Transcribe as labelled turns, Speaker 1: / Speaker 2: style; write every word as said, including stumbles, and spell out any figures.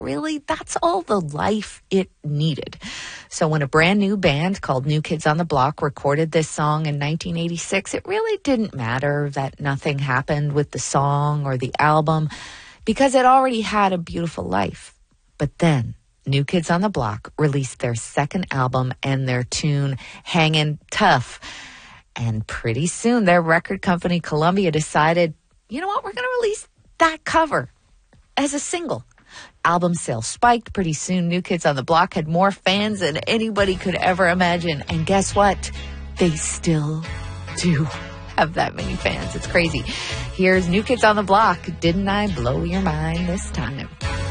Speaker 1: really, that's all the life it needed. So when a brand new band called New Kids on the Block recorded this song in nineteen eighty-six, it really didn't matter that nothing happened with the song or the album because it already had a beautiful life. But then New Kids on the Block released their second album and their tune Hangin' Tough. And pretty soon their record company Columbia decided, you know what, we're going to release that cover as a single. Album sales spiked. Pretty soon, New Kids on the Block had more fans than anybody could ever imagine. And guess what? They still do have that many fans. It's crazy. Here's New Kids on the Block. Didn't I blow your mind this time?